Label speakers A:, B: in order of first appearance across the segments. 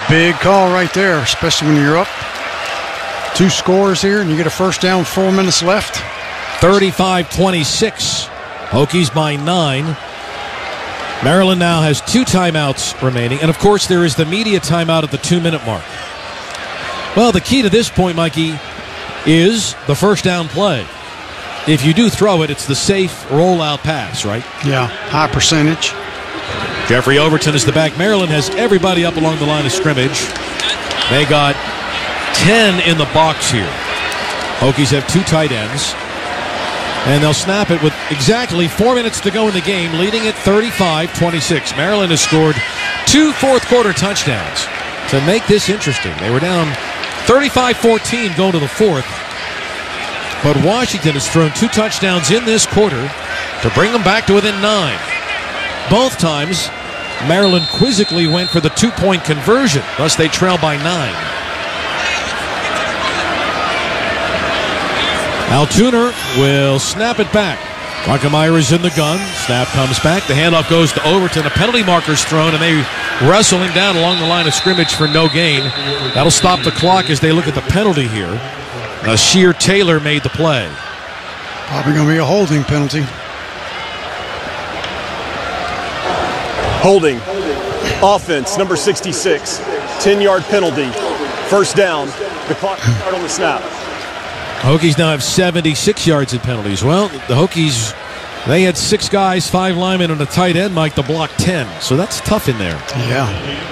A: Big call right there, especially when you're up 2 scores here and you get a first down, 4 minutes left.
B: 35-26. Hokies by 9. Maryland now has 2 timeouts remaining. And, of course, there is the media timeout at the 2-minute mark. Well, the key to this point, Mikey, is the first down play. If you do throw it, it's the safe rollout pass, right?
A: Yeah, high percentage.
B: Jeffrey Overton is the back. Maryland has everybody up along the line of scrimmage. They got 10 in the box here. Hokies have 2 tight ends. And they'll snap it with exactly 4 minutes to go in the game, leading it 35-26. Maryland has scored 2 fourth-quarter touchdowns to make this interesting. They were down 35-14 going to the fourth. But Washington has thrown 2 touchdowns in this quarter to bring them back to within 9. Both times, Maryland quizzically went for the 2-point conversion. Thus, they trail by 9. Altuner will snap it back. Grunkemeyer is in the gun. Snap comes back. The handoff goes to Overton. A penalty marker's thrown, and they wrestle him down along the line of scrimmage for no gain. That'll stop the clock as they look at the penalty here. Sheer Taylor made the play.
A: Probably going to be a holding penalty.
C: Holding. Offense, number 66. 10-yard penalty. First down. The clock will start on the snap.
B: Hokies now have 76 yards in penalties. Well, the Hokies, they had 6 guys, 5 linemen, and a tight end, Mike, to block 10. So that's tough in there.
A: Yeah.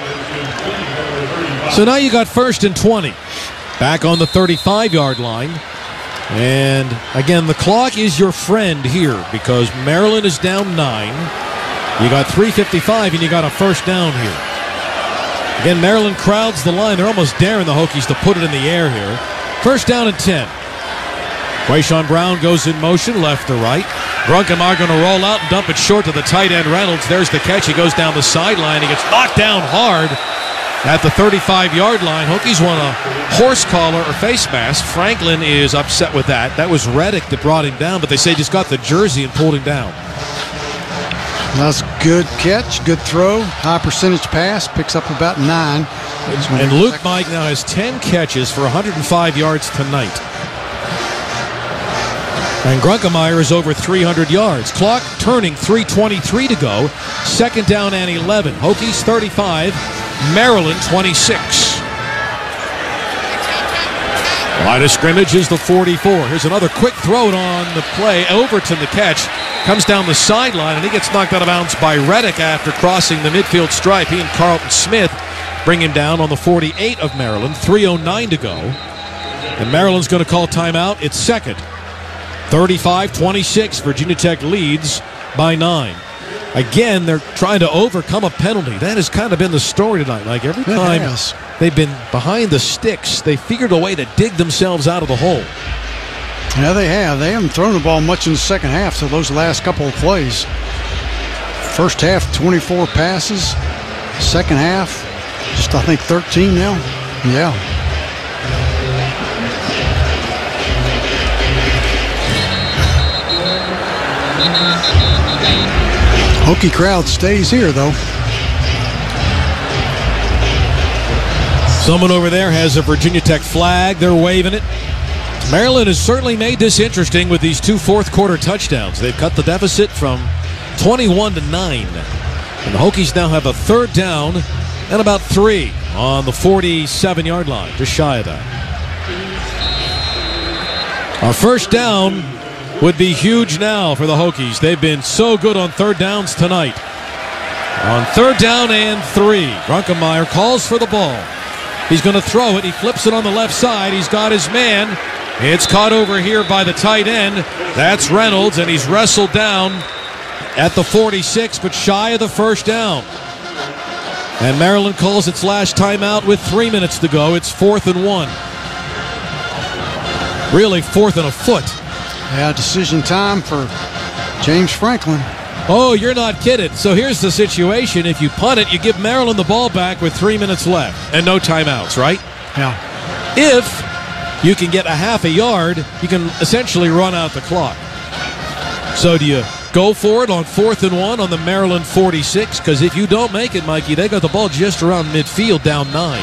B: So now you got 1st and 20. Back on the 35-yard line. And, again, the clock is your friend here because Maryland is down 9. You got 3:55, and you got a first down here. Again, Maryland crowds the line. They're almost daring the Hokies to put it in the air here. First down and 10. Quayshawn Brown goes in motion, left to right. Grunkemeyer going to roll out and dump it short to the tight end Reynolds. There's the catch. He goes down the sideline. He gets knocked down hard at the 35-yard line. Hokies want a horse collar or face mask. Franklin is upset with that. That was Reddick that brought him down, but they say just got the jersey and pulled him down.
A: That's a good catch, good throw, high percentage pass, picks up about 9.
B: And Luke Mike now has 10 catches for 105 yards tonight. And Grunkemeyer is over 300 yards. Clock turning, 3:23 to go. Second down and 11. Hokies 35, Maryland 26. Line of scrimmage is the 44. Here's another quick throw on the play. Overton, the catch, comes down the sideline, and he gets knocked out of bounds by Reddick after crossing the midfield stripe. He and Carlton Smith bring him down on the 48 of Maryland. 3:09 to go. And Maryland's going to call timeout. It's second. 35-26. Virginia Tech leads by 9. Again, they're trying to overcome a penalty. That has kind of been the story tonight. Like every time they've been behind the sticks, they figured a way to dig themselves out of the hole.
A: Yeah, they have. They haven't thrown the ball much in the second half, so those last couple of plays. First half, 24 passes. Second half, just I think 13 now. Yeah. Hokie crowd stays here, though.
B: Someone over there has a Virginia Tech flag. They're waving it. Maryland has certainly made this interesting with these 2 fourth-quarter touchdowns. They've cut the deficit from 21 to 9. And the Hokies now have a third down and about 3 on the 47-yard line, just shy of that. A first down would be huge now for the Hokies. They've been so good on third downs tonight. On third down and 3, Grunkemeyer calls for the ball. He's going to throw it. He flips it on the left side. He's got his man. It's caught over here by the tight end. That's Reynolds, and he's wrestled down at the 46, but shy of the first down. And Maryland calls its last timeout with 3 minutes to go. It's 4th and 1. Really 4th and a foot.
A: Yeah, decision time for James Franklin.
B: Oh, you're not kidding. So here's the situation. If you punt it, you give Maryland the ball back with 3 minutes left and no timeouts, right?
A: Yeah.
B: If you can get a half a yard, you can essentially run out the clock. So do you go for it on 4th and 1 on the Maryland 46? Because if you don't make it, Mikey, they got the ball just around midfield down 9.